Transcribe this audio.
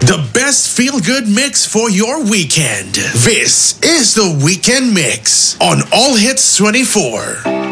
The best feel-good mix for your weekend. This is the Weekend Mix on All Hits 24.